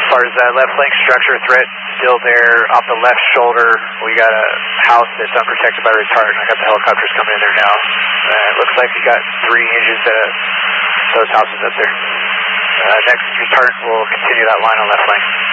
far as that left flank structure threat, still there off the left shoulder. We got a house that's unprotected by retardant. I got the helicopters coming in there now. It looks like we got 3 inches to those houses up there. Next retardant will continue that line on left flank.